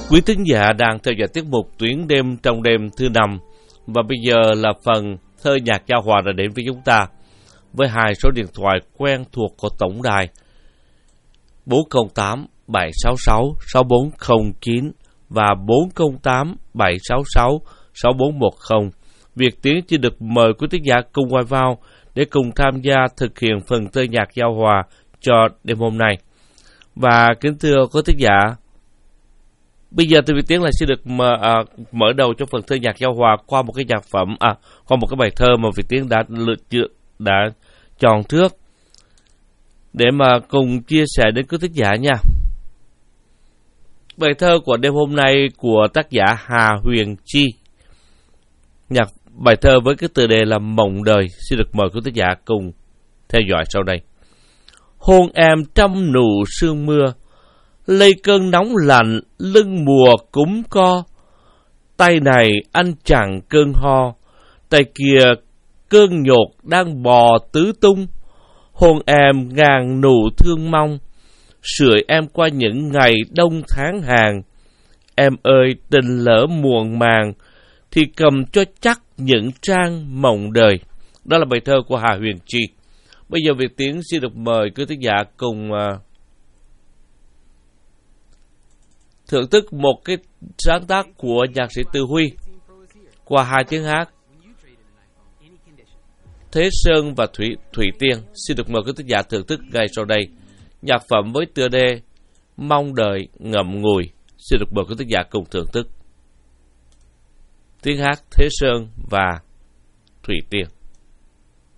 Quý thính giả đang theo dõi tiết mục Tuyến đêm trong đêm thứ 5 và bây giờ là phần thơ nhạc giao hòa đã đến với chúng ta với hai số điện thoại quen thuộc của tổng đài 408 766 6409 và 408 766 6410. Việt Tiến chỉ được mời quý thính giả cùng quay vào để cùng tham gia thực hiện phần thơ nhạc giao hòa cho đêm hôm nay. Và kính thưa quý thính giả, bây giờ thì Việt Tiến lại sẽ được mở đầu cho phần thơ nhạc giao hòa qua một cái nhạc phẩm, qua một cái bài thơ mà Việt Tiến đã chọn trước để mà cùng chia sẻ đến quý thính giả nha. Bài thơ của đêm hôm nay của tác giả Hà Huyền Chi. Bài thơ với cái tựa đề là Mộng Đời sẽ được mời quý thính giả cùng theo dõi sau đây. Hôn em trong nụ sương mưa, lây cơn nóng lạnh, lưng mùa cúm co. Tay này anh chặn cơn ho, tay kia cơn nhột đang bò tứ tung. Hôn em ngàn nụ thương mong, sưởi em qua những ngày đông tháng hàng. Em ơi tình lỡ muộn màng, thì cầm cho chắc những trang mộng đời. Đó là bài thơ của Hà Huyền Chi. Bây giờ Việt Tiến xin được mời quý thính giả cùng thưởng thức một cái sáng tác của nhạc sĩ Từ Huy qua hai tiếng hát Thế Sơn và Thủy Tiên. Xin được mời quý thính giả thưởng thức ngay sau đây nhạc phẩm với tựa đề Mong Đời Ngậm Ngùi. Xin được mời quý thính giả cùng thưởng thức tiếng hát Thế Sơn và Thủy Tiên.